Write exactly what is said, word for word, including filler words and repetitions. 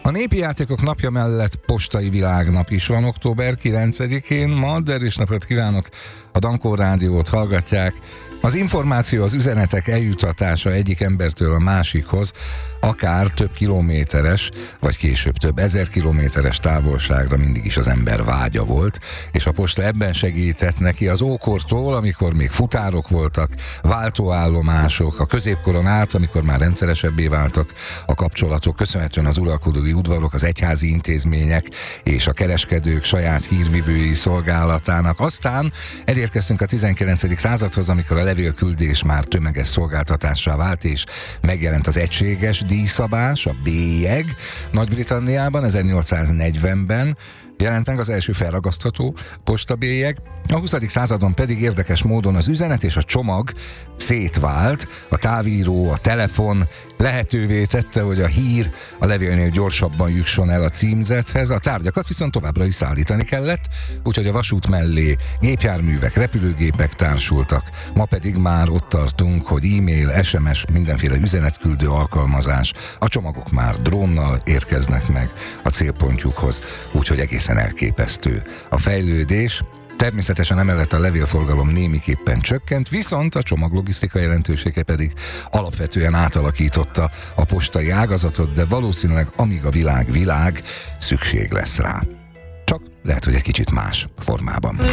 A népi játékok napja mellett postai világnap is van október kilencedikén. Ma derűs napot kívánok, a Dankó Rádiót hallgatják. Az információ, az üzenetek eljutatása egyik embertől a másikhoz akár több kilométeres, vagy később több ezer kilométeres távolságra mindig is az ember vágya volt, és a posta ebben segített neki az ókortól, amikor még futárok voltak, váltóállomások, a középkoron át, amikor már rendszeresebbé váltak a kapcsolatok, köszönhetően az uralkodói udvarok, az egyházi intézmények és a kereskedők saját hírvivői szolgálatának. Aztán elérkeztünk a tizenkilencedik századhoz, amikor a levélküldés már tömeges szolgáltatássá vált, és megjelent az egységes díjszabás, a bélyeg. Nagy-Britanniában ezernyolcszáznegyvenben jelent meg az első felragasztható postabélyeg. A huszadik századon pedig érdekes módon az üzenet és a csomag szétvált, a távíró, a telefon lehetővé tette, hogy a hír a levélnél gyorsabban jusson el a címzethez, a tárgyakat viszont továbbra is szállítani kellett, úgyhogy a vasút mellé gépjárművek, repülőgépek társultak. Ma pedig már ott tartunk, hogy e-mail, es em es, mindenféle üzenetküldő alkalmazás, a csomagok már drónnal érkeznek meg a célpontjukhoz, úgyhogy egészen elképesztő a fejlődés. Természetesen emellett a levélforgalom némiképpen csökkent, viszont a csomaglogisztika jelentősége pedig alapvetően átalakította a postai ágazatot, de valószínűleg amíg a világ világ, szükség lesz rá. Csak lehet, hogy egy kicsit más formában.